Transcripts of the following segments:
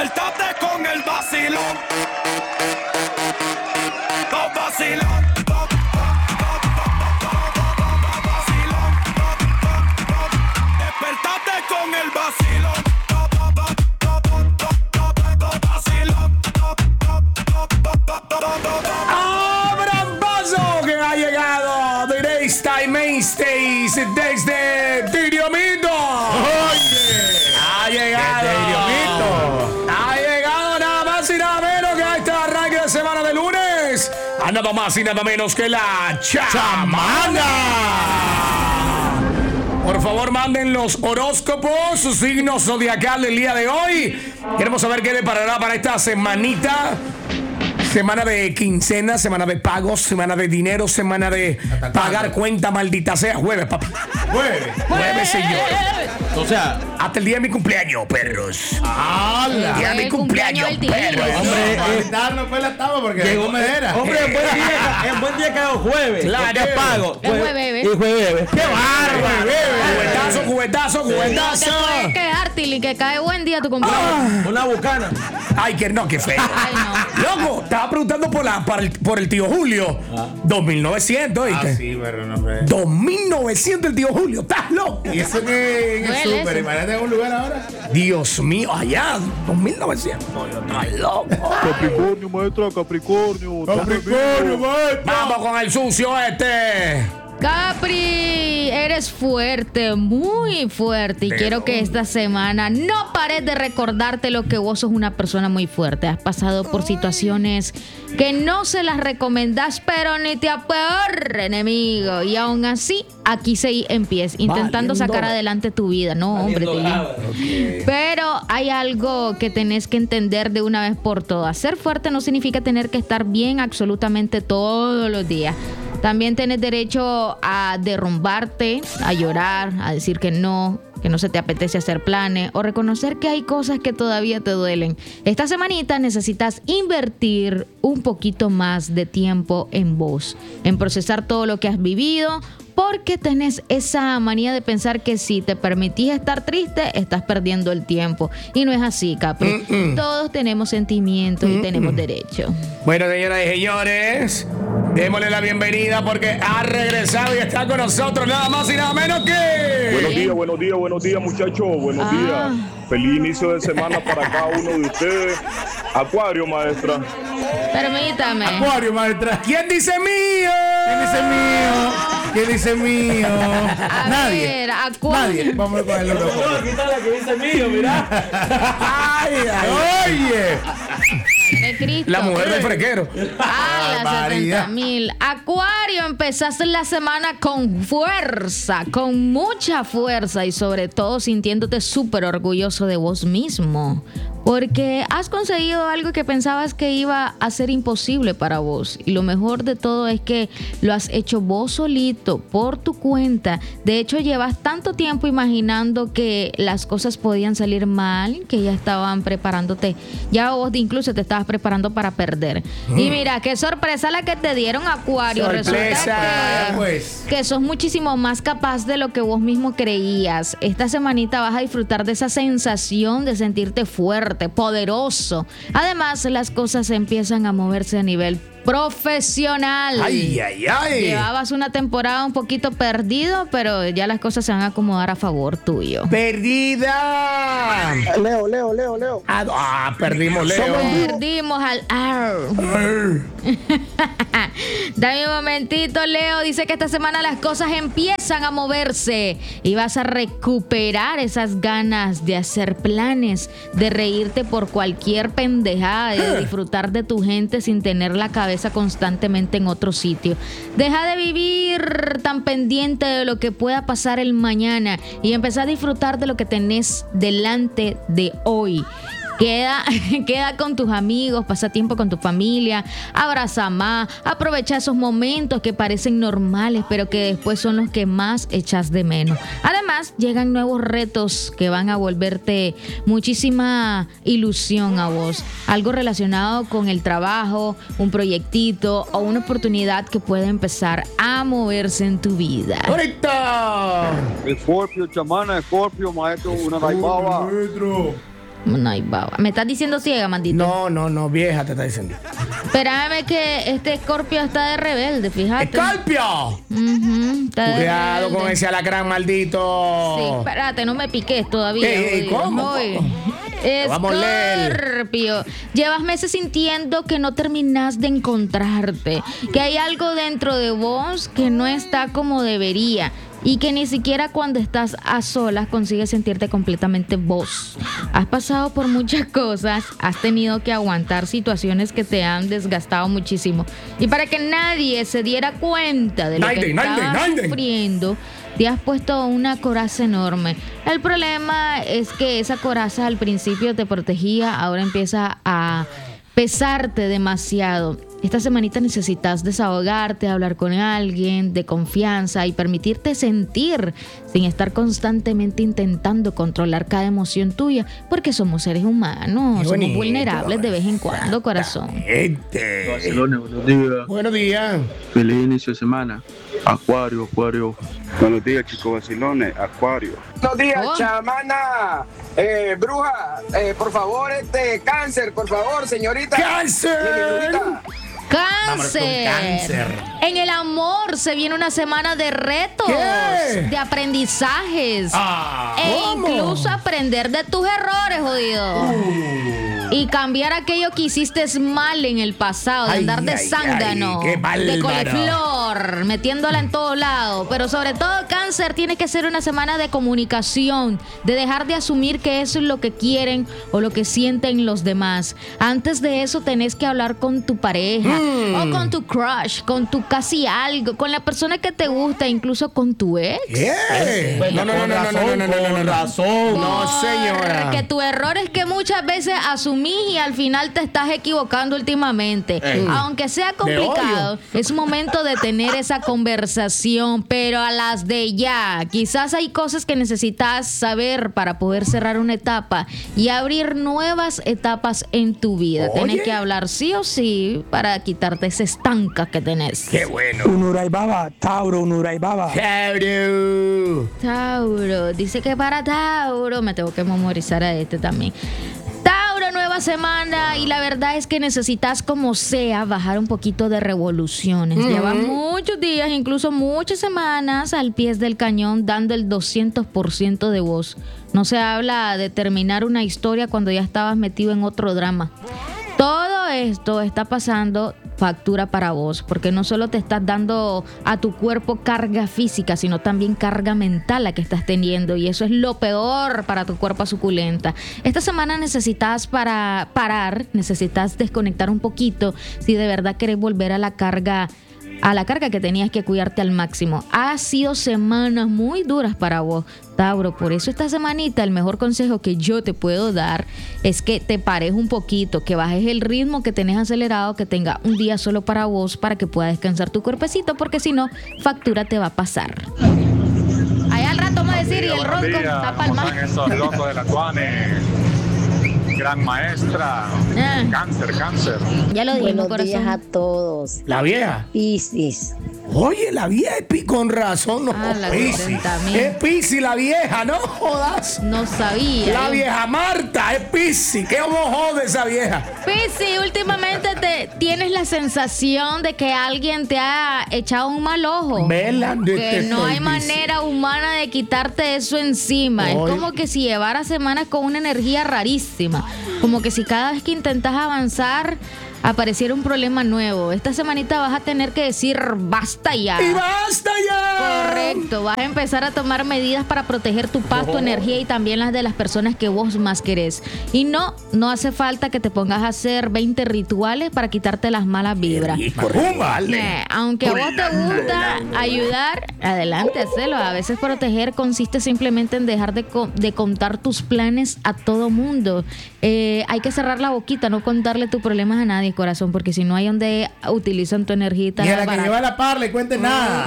Despertate con el vacilón. Los vacilón. Vacilón. Despertate con el vacilón. ¡Abran paso! Que ha llegado de Esta y Mainstays desde Tiriomito. Oye, Ha llegado. Ha llegado nada más y nada menos que a este arranque de semana de lunes. A nada más y nada menos que la chamana. Por favor, manden los horóscopos, su signo zodiacal del día de hoy. Queremos saber qué le parará para esta semanita. Semana de quincena, semana de pagos, semana de dinero, semana de pagar cuenta, maldita sea. Jueves, papi. Jueves, señor. o sea, Hasta el día de mi cumpleaños, perros. ¡hala! Día de mi El cumpleaños, cumpleaños del perros. Hombre, No fue la taba porque llegó comedera. Hombre, en buen día cae jueves. Claro. Porque es pago. Es jueves. Y jueves. ¡Qué bárbaro! Cubetazo. No te puedes quedar, Tilly, que cae buen día tu cumpleaños. Una bucana. Ay, que no, qué feo. Ay, no. Loco, estaba preguntando por el tío Julio. 2.900, Ah, ¿viste? sí, pero no fue. 2.900 el tío Julio. ¿Estás loco? Y eso que en el Duele súper, eso. imagínate en un lugar ahora. Dios mío, allá, 2.900. Yo estoy loco. Capricornio, maestra, Capricornio. Capricornio, maestro. Vamos con el sucio este. Capri, eres fuerte, muy fuerte. Y quiero que esta semana no pares de recordarte lo que vos sos una persona muy fuerte. Has pasado por situaciones que no se las recomendás, pero ni te apeor, enemigo. Y aún así, aquí seguí en pies, intentando Valiendo. sacar adelante tu vida. No, hombre, Tilly. Pero hay algo que tenés que entender de una vez por todas. Ser fuerte no significa tener que estar bien absolutamente todos los días. También tenés derecho a derrumbarte, a llorar, a decir que no se te apetece hacer planes o reconocer que hay cosas que todavía te duelen. Esta semanita necesitas invertir un poquito más de tiempo en vos, en procesar todo lo que has vivido, porque tenés esa manía de pensar que si te permitís estar triste, estás perdiendo el tiempo. Y no es así, Capri. Todos tenemos sentimientos y tenemos derecho. Bueno, señoras y señores, démosle la bienvenida porque ha regresado y está con nosotros nada más y nada menos que... Buenos días, muchachos. Buenos días. Feliz inicio de semana para cada uno de ustedes. Acuario, maestra. Permítame. Acuario, maestra. ¿Quién dice mío? ¿Quién dice mío? ¿Quién dice mío? A Nadie. ver, Acuario. Nadie. Vamos con el otro. Quítale que dice mío, mira. Oye. De Cristo. La mujer del frequero. Ah, las Barbaridad. 70,000. Acuario, empezaste la semana con fuerza, con mucha fuerza y sobre todo sintiéndote súper orgulloso de vos mismo. Porque has conseguido algo que pensabas que iba a ser imposible para vos. Y lo mejor de todo es que lo has hecho vos solito, por tu cuenta. De hecho, llevas tanto tiempo imaginando que las cosas podían salir mal, que ya estaban preparándote. Ya vos incluso te estabas preparando para perder. Y mira, qué sorpresa la que te dieron, Acuario. Sorpresa. Resulta Pues. que sos muchísimo más capaz de lo que vos mismo creías. Esta semanita vas a disfrutar de esa sensación de sentirte fuerte, poderoso. Además, las cosas empiezan a moverse a nivel profesional. Ay. Llevabas una temporada un poquito perdido, pero ya las cosas se van a acomodar a favor tuyo. Perdida. Leo. Perdimos, Leo. Perdimos al Dame un momentito, Leo. Dice que esta semana las cosas empiezan a moverse y vas a recuperar esas ganas de hacer planes, de reírte por cualquier pendejada, de disfrutar de tu gente sin tener la cabeza constantemente en otro sitio. Deja de vivir tan pendiente de lo que pueda pasar el mañana y empezar a disfrutar de lo que tenés delante de hoy. Queda con tus amigos, pasa tiempo con tu familia, abraza más, aprovecha esos momentos que parecen normales, pero que después son los que más echas de menos. Además, llegan nuevos retos que van a volverte muchísima ilusión a vos. Algo relacionado con el trabajo, un proyectito o una oportunidad que puede empezar a moverse en tu vida. ¡Ahorita! Escorpio, chamana, Escorpio, maestro, una raibaba. No hay baba. ¿Me estás diciendo ciega, mandito? No, vieja te está diciendo. Espérame que este Escorpio está de rebelde, fíjate. ¡Escorpio! Está de Cuidado rebelde. con ese alacrán maldito. Sí, espérate, no me piques todavía. Ey, jodido. ¿cómo? Voy. Vamos a leer. Escorpio, llevas meses sintiendo que no terminas de encontrarte, que hay algo dentro de vos que no está como debería y que ni siquiera cuando estás a solas consigues sentirte completamente vos. Has pasado por muchas cosas, has tenido que aguantar situaciones que te han desgastado muchísimo y para que nadie se diera cuenta de lo que estabas sufriendo, te has puesto una coraza enorme. El problema es que esa coraza al principio te protegía, ahora empieza a pesarte demasiado. Esta semanita necesitas desahogarte, hablar con alguien de confianza y permitirte sentir sin estar constantemente intentando controlar cada emoción tuya, porque somos seres humanos, Qué somos bonito, vulnerables de vez en cuando, corazón. Barcelona, buenos días. Buenos días. Feliz inicio de semana. Acuario. Buenos días, chicos vacilones. Acuario. Buenos días, Oh. chamana, bruja, por favor, cáncer, por favor, señorita. ¡Cáncer! Cáncer. En el amor se viene una semana de retos, ¿Qué? de aprendizajes ¿Cómo? incluso aprender de tus errores, jodido. Y cambiar aquello que hiciste mal en el pasado, de Ay, andar de ay, zángano, ay, qué bárbaro. de coliflor, metiéndola en todo lado. Pero sobre todo, Cáncer, tiene que ser una semana de comunicación, de dejar de asumir que eso es lo que quieren o lo que sienten los demás. Antes de eso tenés que hablar con tu pareja o con tu crush, con tu casi algo, con la persona que te gusta, incluso con tu ex. ¿Qué? No. razón. No, señora. Que tu error es que muchas veces asumís y al final te estás equivocando últimamente. Aunque sea complicado, es momento de tener esa conversación, pero a las de ya. Quizás hay cosas que necesitas saber para poder cerrar una etapa y abrir nuevas etapas en tu vida. Oye. Tienes que hablar sí o sí para quitarte esa estanca que tenés. ¡Qué bueno! Unuraibaba, Tauro, Unuraibaba. Tauro. Tauro, dice que para Tauro, me tengo que memorizar a este también. Tauro, nueva semana y la verdad es que necesitas como sea bajar un poquito de revoluciones. Llevas muchos días, incluso muchas semanas al pie del cañón dando el 200% de vos. No se habla de terminar una historia cuando ya estabas metido en otro drama. Todo esto está pasando factura para vos, porque no solo te estás dando a tu cuerpo carga física, sino también carga mental la que estás teniendo, y eso es lo peor para tu cuerpo suculenta. Esta semana necesitas parar, necesitas desconectar un poquito si de verdad querés volver a la carga que tenías que cuidarte al máximo. Ha sido semanas muy duras para vos, Tauro. Por eso esta semanita el mejor consejo que yo te puedo dar es que te pares un poquito, que bajes el ritmo que tenés acelerado, que tenga un día solo para vos, para que pueda descansar tu cuerpecito, porque si no, factura te va a pasar. Allá al rato vamos a decir, y el ronco está palmado. Esos locos de la Tuane. Gran maestra. Cáncer. Ya lo dijimos, Buenos días a corazón. todos. La vieja. Piscis. Oye, la vieja es con razón, no. Ah, la Piscis. 40.000. Es Piscis la vieja, no jodas. No sabía. La vieja Marta es Piscis. ¿Qué ojo de esa vieja? Pisi, últimamente tienes la sensación de que alguien te ha echado un mal ojo. Vela, Que no hay manera humana de quitarte eso encima. Oye. Es como que si llevaras semanas con una energía rarísima. Como que si cada vez que intentas avanzar apareciera un problema nuevo. Esta semanita vas a tener que decir basta ya. ¡Y basta ya! Correcto, vas a empezar a tomar medidas para proteger tu paz, tu energía y también las de las personas que vos más querés. Y no hace falta que te pongas a hacer 20 rituales para quitarte las malas vibras. Vale. Aunque a vos te gusta ayudar, adelante, hacelo. A veces proteger consiste simplemente en dejar de contar tus planes a todo mundo. Hay que cerrar la boquita, no contarle tus problemas a nadie, corazón, porque si no hay donde utilizan tu energía y tal. Y a la que lleva la par le cuente nada.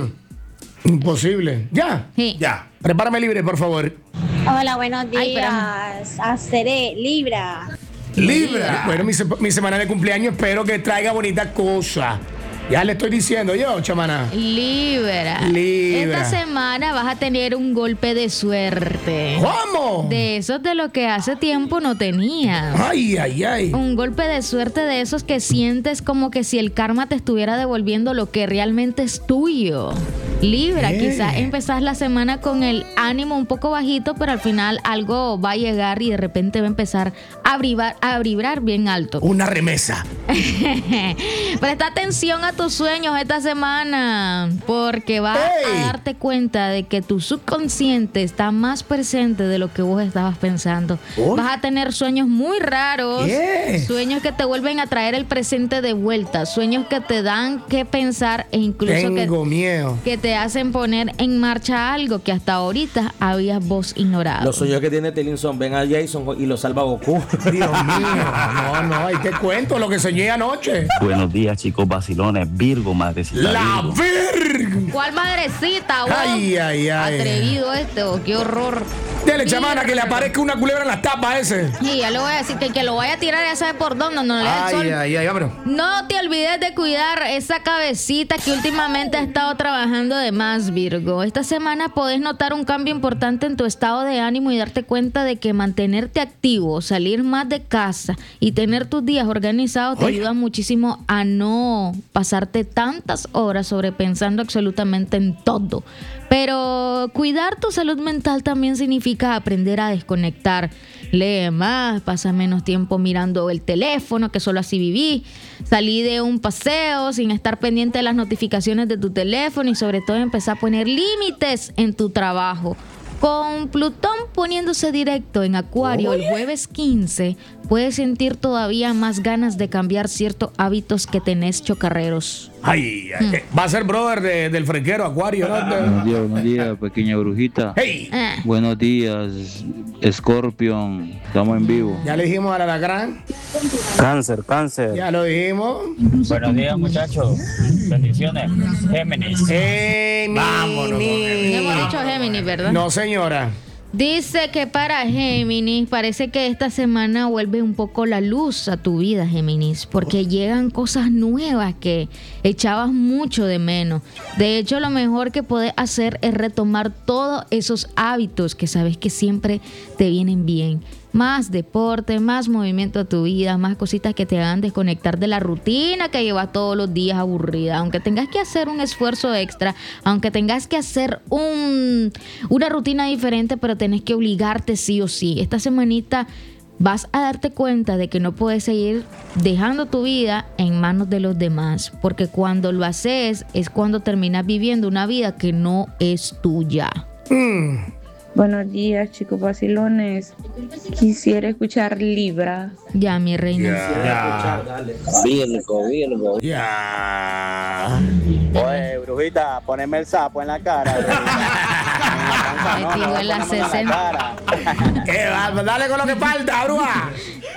Imposible. ¿Ya? Sí. Ya. Prepárame libre, por favor. Hola, buenos Ay, días. Aceré, Libra. Libra. Bueno, mi semana de cumpleaños espero que traiga bonitas cosas. Ya le estoy diciendo yo, chamana. Libra. Esta semana vas a tener un golpe de suerte. ¿Cómo? De esos de lo que hace tiempo no tenías. Ay, ay, ay. Un golpe de suerte de esos que sientes como que si el karma te estuviera devolviendo lo que realmente es tuyo. Libra, quizás empezás la semana con el ánimo un poco bajito, pero al final algo va a llegar y de repente va a empezar a vibrar bien alto. Una remesa. Presta atención a tus sueños esta semana, porque vas a darte cuenta de que tu subconsciente está más presente de lo que vos estabas pensando. Vas a tener sueños muy raros, sueños que te vuelven a traer el presente de vuelta, sueños que te dan que pensar e incluso miedo. Que te hacen poner en marcha algo que hasta ahorita habías vos ignorado. Los sueños que tiene Telinson, ven a Jason y lo salva Goku. Dios mío, no, ahí te cuento lo que soñé anoche. Buenos días, chicos vacilones. Virgo, madrecita. ¡La Virgo! ¿Cuál madrecita, vos? Ay. Atrevido qué horror. Dele, chamana, que le aparezca una culebra en las tapas ese. Sí, ya le voy a decir que lo vaya a tirar, ya sabe por dónde, no le da el sol. Vámonos. No te olvides de cuidar esa cabecita que últimamente ha estado trabajando de más, Virgo. Esta semana podés notar un cambio importante en tu estado de ánimo y darte cuenta de que mantenerte activo, salir más de casa y tener tus días organizados te ayuda muchísimo a no pasarte tantas horas sobrepensando absolutamente en todo. Pero cuidar tu salud mental también significa aprender a desconectar. Lee más, pasa menos tiempo mirando el teléfono, que solo así viví. Salí de un paseo sin estar pendiente de las notificaciones de tu teléfono y sobre todo empezar a poner límites en tu trabajo. Con Plutón poniéndose directo en Acuario el jueves 15, puedes sentir todavía más ganas de cambiar ciertos hábitos que tenés chocarreros. Va a ser brother del frequero Acuario, ¿no? Buenos días, pequeña brujita. Hey. Buenos días, Scorpion. Estamos en vivo. Ya le dijimos a la Lacrán. Cáncer. Ya lo dijimos. Buenos días, muchachos. Bendiciones. Géminis. Vámonos. Hemos dicho Géminis, ¿verdad? No, señora. Dice que para Géminis parece que esta semana vuelve un poco la luz a tu vida, Géminis, porque llegan cosas nuevas que echabas mucho de menos. De hecho, lo mejor que podés hacer es retomar todos esos hábitos que sabes que siempre te vienen bien. Más deporte, más movimiento a tu vida, más cositas que te hagan desconectar de la rutina que llevas todos los días aburrida. Aunque tengas que hacer un esfuerzo extra, aunque tengas que hacer una rutina diferente, pero tenés que obligarte sí o sí. Esta semanita vas a darte cuenta de que no puedes seguir dejando tu vida en manos de los demás, porque cuando lo haces es cuando terminas viviendo una vida que no es tuya. Buenos días, chicos vacilones. Quisiera escuchar Libra. Ya, mi reina. Virgo. Ya. Oye, brujita, poneme el sapo en la cara. Metido en la 60. Dale con lo que falta, bruja.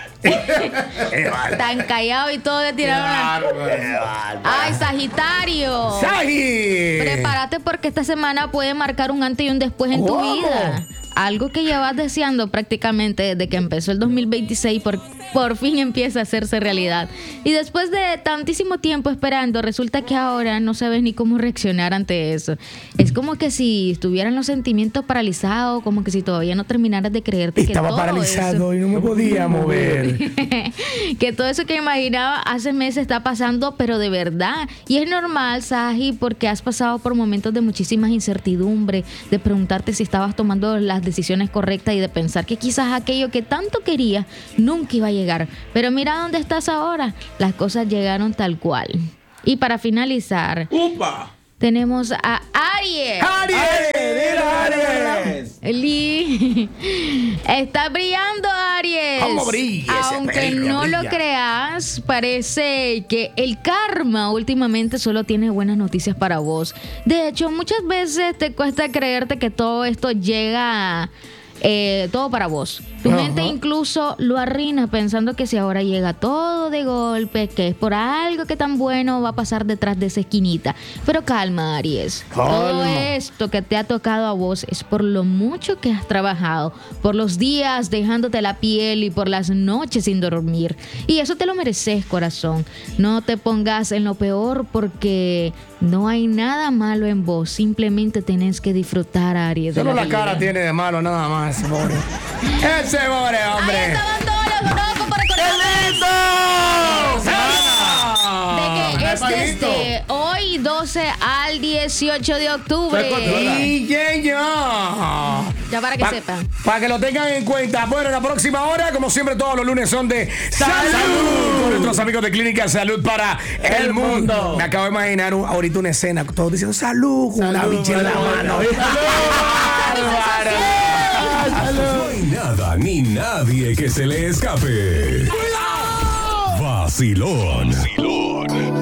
Tan callado y todo le tiraron ¡Ay, Sagitario! ¡Sagi! Prepárate porque esta semana puede marcar un antes y un después en tu vida. Algo que llevas deseando prácticamente desde que empezó el 2026 por fin empieza a hacerse realidad. Y después de tantísimo tiempo esperando, resulta que ahora no sabes ni cómo reaccionar ante eso. Es como que si estuvieran los sentimientos paralizados, como que si todavía no terminaras de creerte que estaba todo paralizado y no me podía mover. Que todo eso que imaginaba hace meses está pasando, pero de verdad. Y es normal, Sagi, porque has pasado por momentos de muchísimas incertidumbre, de preguntarte si estabas tomando las decisiones correctas y de pensar que quizás aquello que tanto querías nunca iba a llegar. Pero mira dónde estás ahora. Las cosas llegaron tal cual. Y para finalizar, tenemos a Aries. Aries. Está brillando, Aries. ¿Cómo brilla ese Aunque perro? no Brilla. lo creas, parece que el karma últimamente solo tiene buenas noticias para vos. De hecho, muchas veces te cuesta creerte que todo esto llega todo para vos. Tu mente incluso lo arruina pensando que si ahora llega todo de golpe, que es por algo que tan bueno va a pasar detrás de esa esquinita. Pero calma, Aries. Todo esto que te ha tocado a vos es por lo mucho que has trabajado, por los días dejándote la piel y por las noches sin dormir. Y eso te lo mereces, corazón. No te pongas en lo peor porque no hay nada malo en vos. Simplemente tenés que disfrutar, Aries. Solo la cara tiene de malo, nada más. Ese pobre hombre. Ahí estaban todos los horóscopos para de que es desde hoy 12 al 18 de octubre. Y ya para que sepan. Para que lo tengan en cuenta. Bueno, en la próxima hora, como siempre, todos los lunes son de salud. Con nuestros amigos de Clínica Salud para el mundo. Me acabo de imaginar ahorita una escena, todos diciendo salud con una bicha en la mano. No hay nada ni nadie que se le escape. Vacilón.